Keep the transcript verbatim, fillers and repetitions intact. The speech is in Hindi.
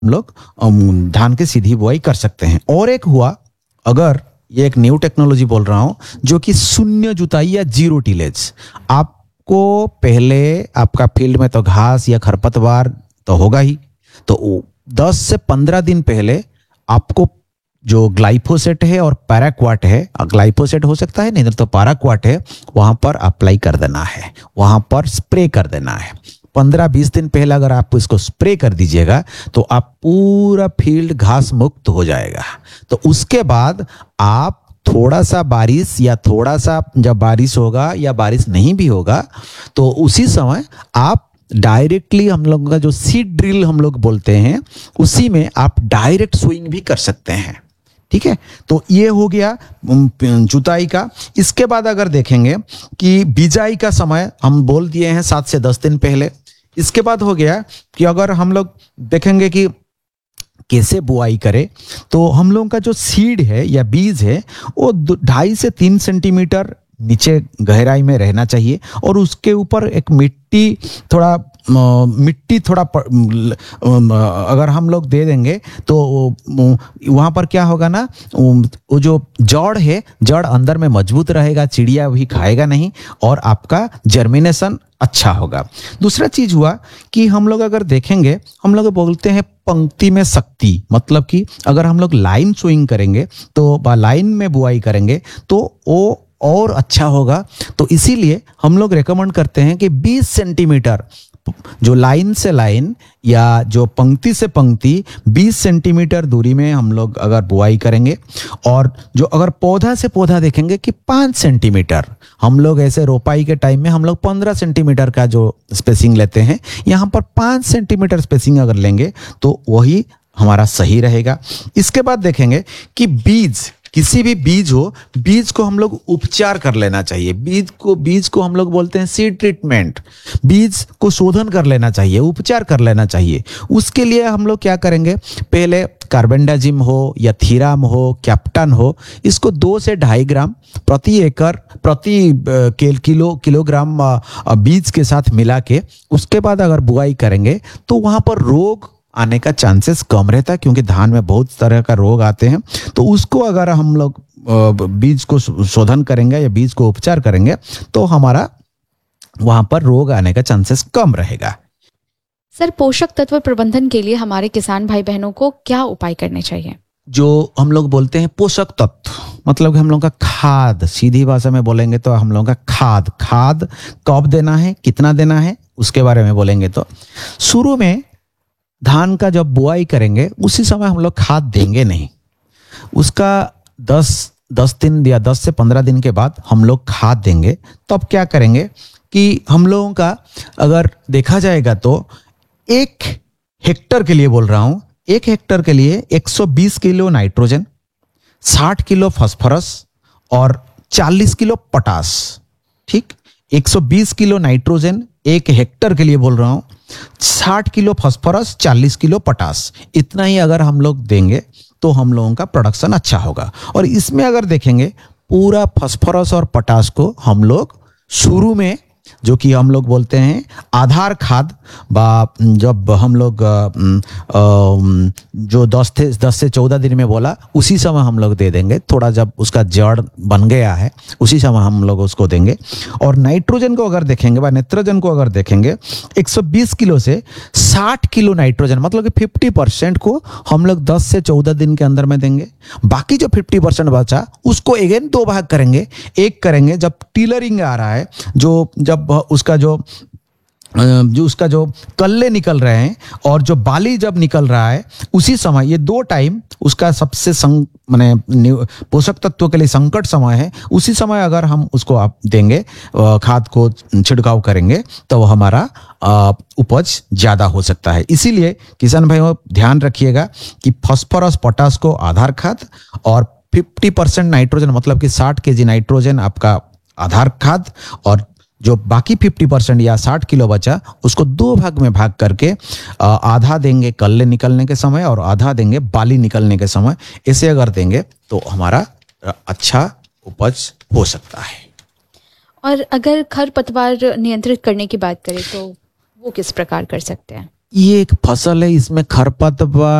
हम लोग अम, धान की सीधी बुआई कर सकते हैं। और एक हुआ, अगर ये एक न्यू टेक्नोलॉजी बोल रहा हूं, जो कि शून्य जुताई या जीरो टिलेज। आपको पहले आपका फील्ड में तो घास या खरपतवार तो होगा ही, तो दस से पंद्रह दिन पहले आपको जो ग्लाइफोसेट है और पैराक्वाट है, ग्लाइफोसेट हो सकता है, नहीं तो पैराक्वाट है, वहां पर अप्लाई कर देना है, वहां पर स्प्रे कर देना है। पंद्रह बीस दिन पहले अगर आप इसको स्प्रे कर दीजिएगा तो आप पूरा फील्ड घास मुक्त हो जाएगा। तो उसके बाद आप थोड़ा सा बारिश या थोड़ा सा जब बारिश होगा या बारिश नहीं भी होगा तो उसी समय आप डायरेक्टली, हम लोग का जो सीड ड्रिल हम लोग बोलते हैं, उसी में आप डायरेक्ट सोइंग भी कर सकते हैं। ठीक है, तो ये हो गया जुताई का। इसके बाद अगर देखेंगे कि बिजाई का समय हम बोल दिए हैं सात से दस दिन पहले। इसके बाद हो गया कि अगर हम लोग देखेंगे कि कैसे बुआई करें, तो हम लोगों का जो सीड है या बीज है वो ढाई से तीन सेंटीमीटर नीचे गहराई में रहना चाहिए, और उसके ऊपर एक मिट्टी थोड़ा मिट्टी थोड़ा प, अगर हम लोग दे देंगे तो वहाँ पर क्या होगा ना, वो जो जड़ है, जड़ अंदर में मजबूत रहेगा, चिड़िया भी खाएगा नहीं, और आपका जर्मिनेशन अच्छा होगा। दूसरा चीज हुआ कि हम लोग अगर देखेंगे, हम लोग बोलते हैं पंक्ति में शक्ति, मतलब कि अगर हम लोग लाइन सोइंग करेंगे तो लाइन में बुआई करेंगे तो वो और अच्छा होगा। तो इसीलिए हम लोग रेकमेंड करते हैं कि बीस सेंटीमीटर जो लाइन से लाइन या जो पंक्ति से पंक्ति बीस सेंटीमीटर दूरी में हम लोग अगर बुआई करेंगे, और जो अगर पौधा से पौधा देखेंगे कि पाँच सेंटीमीटर, हम लोग ऐसे रोपाई के टाइम में हम लोग पंद्रह सेंटीमीटर का जो स्पेसिंग लेते हैं, यहाँ पर पाँच सेंटीमीटर स्पेसिंग अगर लेंगे तो वही हमारा सही रहेगा। इसके बाद देखेंगे कि बीज, किसी भी बीज हो, बीज को हम लोग उपचार कर लेना चाहिए। बीज को बीज को हम लोग बोलते हैं सीड ट्रीटमेंट। बीज को शोधन कर लेना चाहिए, उपचार कर लेना चाहिए। उसके लिए हम लोग क्या करेंगे, पहले कार्बेंडाजिम हो या थीराम हो, कैप्टन हो, इसको दो से ढाई ग्राम प्रति एकड़ प्रति किलो किलोग्राम बीज के साथ मिला के उसके बाद अगर बुआई करेंगे तो वहां पर रोग आने का चांसेस कम रहता है, क्योंकि धान में बहुत तरह का रोग आते हैं। तो उसको अगर हम लोग बीज को शोधन करेंगे या बीज को उपचार करेंगे तो हमारा वहां पर रोग आने का चांसेस कम रहेगा। सर, पोषक तत्व प्रबंधन के लिए हमारे किसान भाई बहनों को क्या उपाय करने चाहिए? जो हम लोग बोलते हैं पोषक तत्व, मतलब हम लोग का खाद, सीधी भाषा में बोलेंगे तो हम लोग का खाद खाद कब देना है, कितना देना है, उसके बारे में बोलेंगे तो शुरू में धान का जब बुआई करेंगे उसी समय हम लोग खाद देंगे नहीं। उसका दस दस दिन या दस से पंद्रह दिन के बाद हम लोग खाद देंगे। तब क्या करेंगे कि हम लोगों का अगर देखा जाएगा तो एक हेक्टर के लिए बोल रहा हूं, एक हेक्टर के लिए एक सौ बीस किलो नाइट्रोजन, साठ किलो फास्फोरस और चालीस किलो पोटास। ठीक, एक सौ बीस किलो नाइट्रोजन एक हेक्टर के लिए बोल रहा हूं, साठ किलो फास्फोरस, चालीस किलो पोटास, इतना ही अगर हम लोग देंगे तो हम लोगों का प्रोडक्शन अच्छा होगा। और इसमें अगर देखेंगे पूरा फास्फोरस और पोटास को हम लोग शुरू में, जो कि हम लोग बोलते हैं आधार खाद, बा जब हम लोग जो दस थे दस से चौदह दिन में बोला उसी समय हम लोग दे देंगे। थोड़ा जब उसका जड़ बन गया है उसी समय हम लोग उसको देंगे। और नाइट्रोजन को अगर देखेंगे व नाइट्रोजन को अगर देखेंगे एक सौ बीस किलो से साठ किलो नाइट्रोजन, मतलब कि पचास परसेंट को हम लोग दस से चौदह दिन के अंदर में देंगे। बाकी जो पचास परसेंट बचा उसको अगेन दो भाग करेंगे। एक करेंगे जब टिलरिंग आ रहा है, जो जब उसका जो जो उसका जो कल्ले निकल रहे हैं और जो बाली जब निकल रहा है उसी समय, ये दो टाइम उसका सबसे संग माने पोषक तत्वों के लिए संकट समय है। उसी समय अगर हम उसको आप देंगे, खाद को छिड़काव करेंगे तो हमारा उपज ज्यादा हो सकता है। इसीलिए किसान भाइयों ध्यान रखिएगा कि फास्फोरस पोटास को आधार खाद और पचास परसेंट नाइट्रोजन, मतलब कि साठ केजी नाइट्रोजन आपका आधार खाद, और जो बाकी पचास परसेंट या साठ किलो बचा उसको दो भाग में भाग करके आधा देंगे कल्ले निकलने के समय और आधा देंगे बाली निकलने के समय। ऐसे अगर देंगे तो हमारा अच्छा उपज हो सकता है। और अगर खरपतवार नियंत्रित करने की बात करें तो वो किस प्रकार कर सकते हैं? ये एक फसल है, इसमें खरपतवार